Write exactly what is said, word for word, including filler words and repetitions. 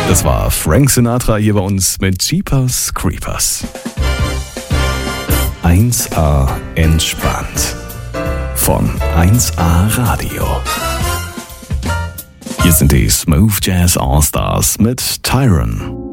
Das war Frank Sinatra hier bei uns mit Jeepers Creepers. eins A entspannt von eins A Radio. Hier sind die Smooth Jazz All-Stars mit Tyron.